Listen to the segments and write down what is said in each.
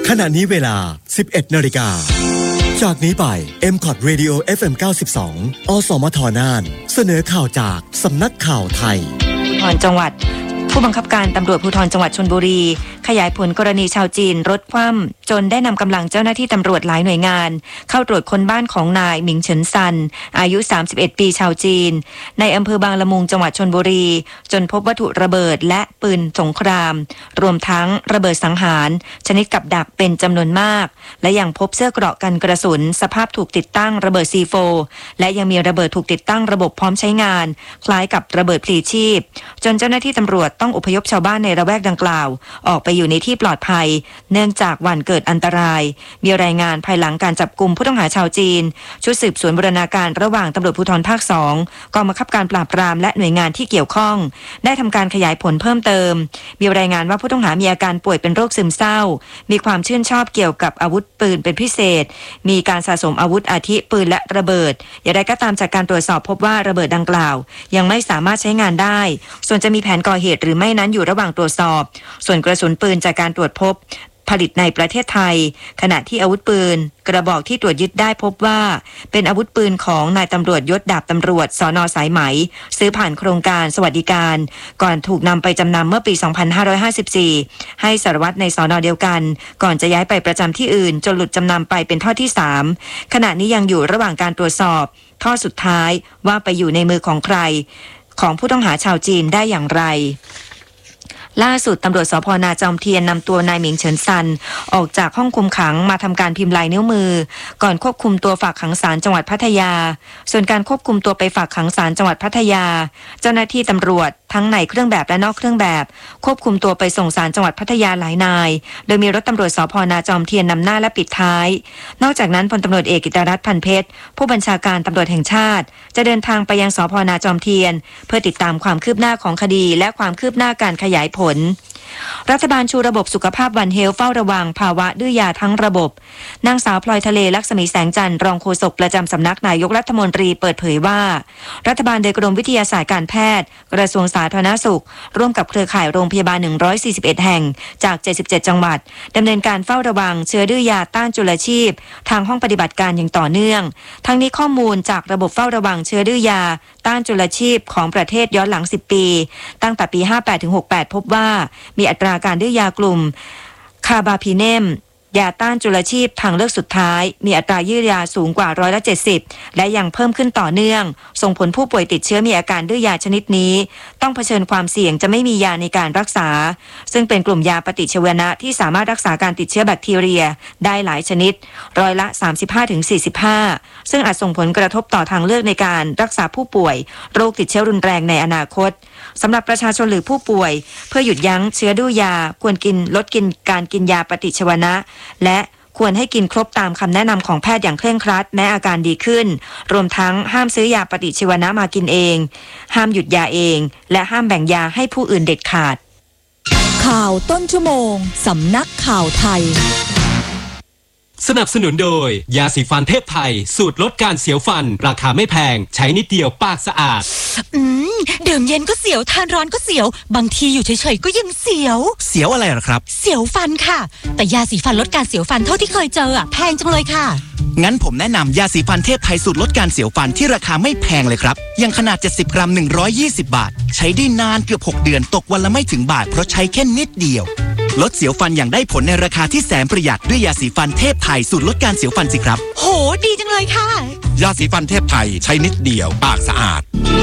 ขณะนี้เวลา 11 นาฬิกาจากนี้ไป MCOT Radio FM 92 อสมทน่าน เสนอข่าวจากสำนักข่าวไทยจังหวัดผู้บังคับการตำรวจภูธรจังหวัดชลบุรีขยายผลกรณีชาวจีนรถคว่ำจนได้นำกำลังเจ้าหน้าที่ตำรวจหลายหน่วยงานเข้าตรวจค้นบ้านของนายหมิงเฉินซันอายุ31ปีชาวจีนในอำเภอบางละมุงจังหวัดชลบุรีจนพบวัตถุระเบิดและปืนสงครามรวมทั้งระเบิดสังหารชนิดกับดักเป็นจำนวนมากและยังพบเสื้อเกราะกันกระสุนสภาพถูกติดตั้งระเบิด C4 และยังมีระเบิดถูกติดตั้งระบบพร้อมใช้งานคล้ายกับระเบิดพลีชีพจนเจ้าหน้าที่ตำรวจต้องอพยพชาวบ้านในระแวกดังกล่าวออกไปอยู่ในที่ปลอดภัยเนื่องจากหวั่นเกิดอันตรายมีรายงานภายหลังการจับกุมผู้ต้องหาชาวจีนชุดสืบสวนบูรณาการระหว่างตำรวจภูธรภาค2กองบังคับการปราบปรามและหน่วยงานที่เกี่ยวข้องได้ทำการขยายผลเพิ่มเติมมีรายงานว่าผู้ต้องหามีอาการป่วยเป็นโรคซึมเศร้ามีความชื่นชอบเกี่ยวกับอาวุธปืนเป็นพิเศษมีการสะสมอาวุธอาทิปืนและระเบิดอย่างไรก็ตามจากการตรวจสอบพบว่าระเบิดดังกล่าวยังไม่สามารถใช้งานได้ส่วนจะมีแผนก่อเหตุหรือไม่นั้นอยู่ระหว่างตรวจสอบส่วนกระสุนปืนจากการตรวจพบผลิตในประเทศไทยขณะที่อาวุธปืนกระบอกที่ตรวจยึดได้พบว่าเป็นอาวุธปืนของนายตำรวจยศดาบตำรวจสน.สายไหมซื้อผ่านโครงการสวัสดิการก่อนถูกนำไปจำนำเมื่อปี 2554 ให้สารวัตรในสน.เดียวกันก่อนจะย้ายไปประจำที่อื่นจนหลุดจำนำไปเป็นทอดที่ 3ขณะนี้ยังอยู่ระหว่างการตรวจสอบทอดสุดท้ายว่าไปอยู่ในมือของใครของผู้ต้องหาชาวจีนได้อย่างไรล่าสุดตำรวจสภ.นาจอมเทียนนำตัวนายหมิงเฉินซันออกจากห้องคุมขังมาทำการพิมพ์ลายนิ้วมือก่อนควบคุมตัวฝากขังศาลจังหวัดพัทยาส่วนการควบคุมตัวไปฝากขังศาลจังหวัดพัทยาเจ้าหน้าที่ตำรวจทั้งในเครื่องแบบและนอกเครื่องแบบควบคุมตัวไปส่งศาลจังหวัดพัทยาหลายนายโดยมีรถตำรวจสภ.นาจอมเทียนนำหน้าและปิดท้ายนอกจากนั้นพลตำรวจเอกกิตรัตน์พันเพชรผู้บัญชาการตำรวจแห่งชาติจะเดินทางไปยังสภ.นาจอมเทียนเพื่อติดตามความคืบหน้าของคดีและความคืบหน้าการขยายผลรัฐบาลชูระบบสุขภาพวันเฮลเฝ้าระวังภาวะดื้อยาทั้งระบบนางสาวพลอยทะเลลักษมีแสงจันทร์รองโฆษกประจำสำนักนายกรัฐมนตรีเปิดเผยว่ารัฐบาลโดยกรมวิทยาศาสตร์การแพทย์กระทรวงสาธารณสุขร่วมกับเครือข่ายโรงพยาบาล141แห่งจาก77จังหวัดดำเนินการเฝ้าระวังเชื้อดื้อยาต้านจุลชีพทางห้องปฏิบัติการอย่างต่อเนื่องทั้งนี้ข้อมูลจากระบบเฝ้าระวังเชื้อดื้อยาต้านจุลชีพของประเทศย้อนหลัง10ปีตั้งแต่ปี58ถึง68พบว่ามีอัตราการดื้อยากลุ่มคาบาพีเนมยาต้านจุลชีพทางเลือกสุดท้ายมีอัตรายืดยาสูงกว่า70%และยังเพิ่มขึ้นต่อเนื่องส่งผลผู้ป่วยติดเชื้อมีอาการดื้อยาชนิดนี้ต้องเผชิญความเสี่ยงจะไม่มียาในการรักษาซึ่งเป็นกลุ่มยาปฏิชีวนะที่สามารถรักษาการติดเชื้อแบคทีเรียได้หลายชนิดร้อยละ 35-45 ซึ่งอาจส่งผลกระทบต่อทางเลือกในการรักษาผู้ป่วยโรคติดเชื้อรุนแรงในอนาคตสำหรับประชาชนหรือผู้ป่วยเพื่อหยุดยั้งเชื้อดื้อยาควรลดการกินยาปฏิชีวนะและควรให้กินครบตามคำแนะนำของแพทย์อย่างเคร่งครัดแม้อาการดีขึ้นรวมทั้งห้ามซื้อยาปฏิชีวนะมากินเองห้ามหยุดยาเองและห้ามแบ่งยาให้ผู้อื่นเด็ดขาดข่าวต้นชั่วโมงสำนักข่าวไทยสนับสนุนโดยยาสีฟันเทพไทยสูตรลดการเสียวฟันราคาไม่แพงใช้นิดเดียวปากสะอาดดื่มเย็นก็เสียวทานร้อนก็เสียวบางทีอยู่เฉยๆก็ยังเสียวอะไรหรอครับเสียวฟันค่ะแต่ยาสีฟันลดการเสียวฟันเท่าที่เคยเจอแพงจังเลยค่ะงั้นผมแนะนำยาสีฟันเทพไทยสูตรลดการเสียวฟันที่ราคาไม่แพงเลยครับยังขนาด70กรัม120บาทใช้ได้นานเกือบ6เดือนตกวันละไม่ถึงบาทเพราะใช้แค่นิดเดียวลดเสียวฟันอย่างได้ผลในราคาที่แสนประหยัดด้วยยาสีฟันเทพไทยสูตรลดการเสียวฟันสิครับโหดีจังเลยค่ะยาสีฟันเทพไทยใช้นิดเดียวปากสะอาด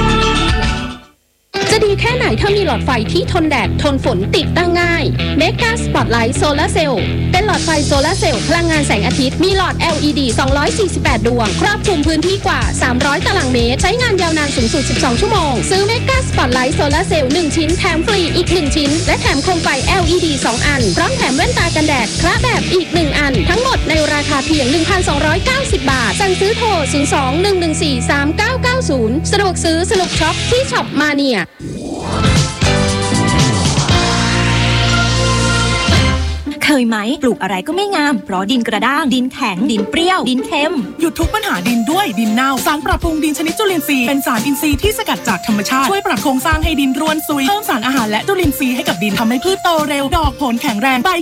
จะดีแค่ไหนถ้ามีหลอดไฟที่ทนแดดทนฝนติดตั้งง่ายเมกาสปอตไลท์โซลาร์เซลล์เป็นหลอดไฟโซลาร์เซลล์พลังงานแสงอาทิตย์มีหลอด LED 248 ดวงครอบคลุมพื้นที่กว่า300ตารางเมตรใช้งานยาวนานสูงสุด12ชั่วโมงซื้อเมกาสปอตไลท์โซลาร์เซลล์1ชิ้นแถมฟรีอีก1ชิ้นและแถมโคมไฟ LED 2 อันพร้อมแถมแว่นตากันแดดคละแบบอีก1อันทั้งหมดในราคาเพียง 1,290 บาทสั่งซื้อโทร 02-114-3990 สะดวกซื้อสนุกช็อปที่ช็อปมาเนียเคยไหมปลูกอะไรก็ไม่งามเพราะดินกระด้างดินแข็งดินเปรี้ยวดินเค็มหยุดทุกปัญหาดินด้วยดินเน่าสารปรับปรุงดินชนิดจุลินทรีย์เป็นสารอินทรีย์ที่สกัดจากธรรมชาติช่วยปรับโครงสร้างให้ดินร่วนซุยเพิ่มสารอาหารและจุลินทรีย์ให้กับดินทำให้พืชโตเร็วดอกผลแข็งแรงใบ